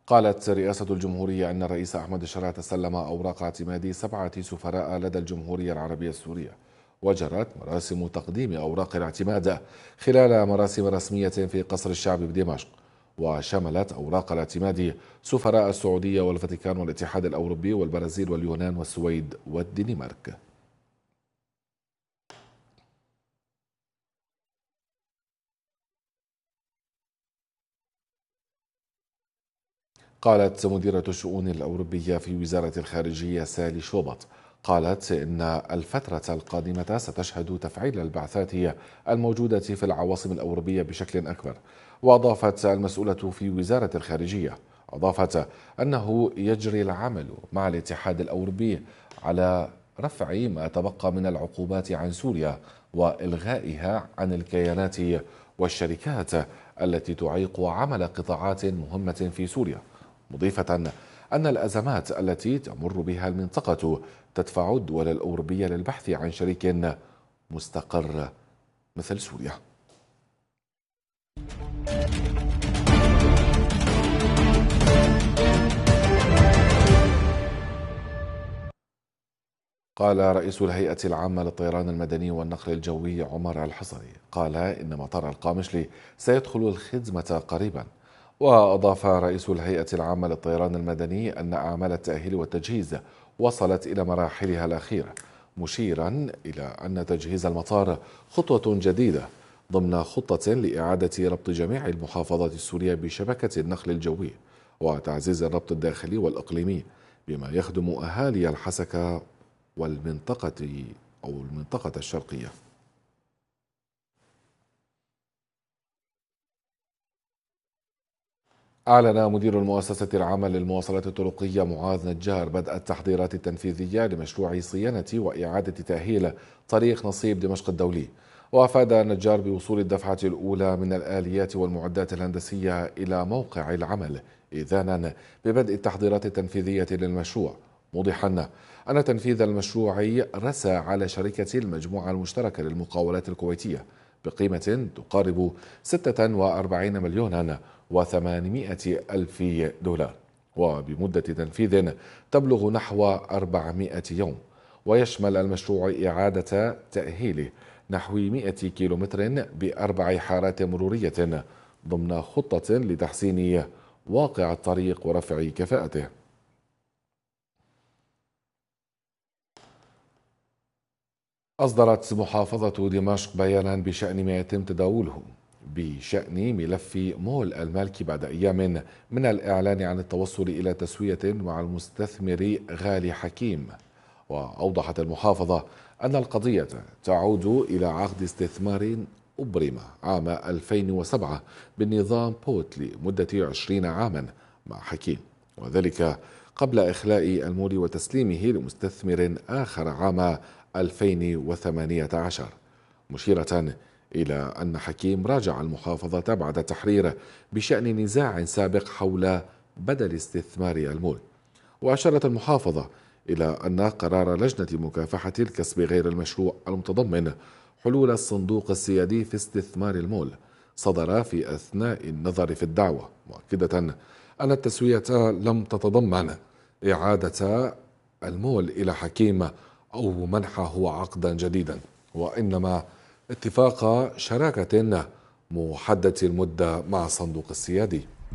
قالت رئاسة الجمهورية أن الرئيس أحمد الشرع سلم أوراق اعتماد 7 سفراء لدى الجمهورية العربية السورية، وجرت مراسم تقديم أوراق الاعتماد خلال مراسم رسمية في قصر الشعب بدمشق، وشملت أوراق الاعتماد سفراء السعودية والفاتيكان والاتحاد الأوروبي والبرازيل واليونان والسويد والدنمارك. قالت مديرة الشؤون الأوروبية في وزارة الخارجية سالي شوبط، قالت إن الفترة القادمة ستشهد تفعيل البعثات الموجودة في العواصم الأوروبية بشكل أكبر. وأضافت المسؤولة في وزارة الخارجية أنه يجري العمل مع الاتحاد الأوروبي على رفع ما تبقى من العقوبات عن سوريا وإلغائها عن الكيانات والشركات التي تعيق عمل قطاعات مهمة في سوريا، مضيفة أن الأزمات التي تمر بها المنطقة تدفع الدول الأوروبية للبحث عن شريك مستقر مثل سوريا. قال رئيس الهيئة العامة للطيران المدني والنقل الجوي عمر الحصري، قال إن مطار القامشلي سيدخل الخدمة قريبا. وأضاف رئيس الهيئة العامة للطيران المدني أن أعمال التأهيل والتجهيز وصلت إلى مراحلها الأخيرة، مشيرا إلى أن تجهيز المطار خطوة جديدة ضمن خطة لإعادة ربط جميع المحافظات السورية بشبكة النقل الجوي وتعزيز الربط الداخلي والإقليمي بما يخدم أهالي الحسكة المنطقة الشرقية. أعلن مدير المؤسسة العامة للمواصلات الطرقية معاذ نجار بدء التحضيرات التنفيذية لمشروع صيانة وإعادة تأهيل طريق نصيب دمشق الدولي. وأفاد نجار بوصول الدفعة الأولى من الآليات والمعدات الهندسية إلى موقع العمل، إذانا ببدء التحضيرات التنفيذية للمشروع، موضحا أن تنفيذ المشروع رسى على شركة المجموعة المشتركة للمقاولات الكويتية بقيمة تقارب 46 مليون و800 ألف دولار، وبمدة تنفيذ تبلغ نحو 400 يوم. ويشمل المشروع إعادة تأهيل نحو 100 كيلومتر ب4 حارات مرورية ضمن خطة لتحسين واقع الطريق ورفع كفاءته. أصدرت محافظة دمشق بيانا بشأن ما يتم تداوله بشأن ملف مول المالكي بعد أيام من الإعلان عن التوصل إلى تسوية مع المستثمر غالي حكيم. وأوضحت المحافظة أن القضية تعود إلى عقد استثمار أبرم عام 2007 بالنظام بوت لمدة 20 عاما مع حكيم، وذلك قبل إخلاء المول وتسليمه لمستثمر آخر عام 2018، مشيرة إلى أن حكيم راجع المحافظة بعد تحرير بشأن نزاع سابق حول بدل استثمار المول. وأشارت المحافظة إلى أن قرار لجنة مكافحة الكسب غير المشروع المتضمن حلول الصندوق السيادي في استثمار المول صدر في أثناء النظر في الدعوة، مؤكدة أن التسوية لم تتضمن إعادة المول إلى حكيم أو منحه عقدا جديدا، وإنما اتفاق شراكة محددة المدة مع الصندوق السيادي.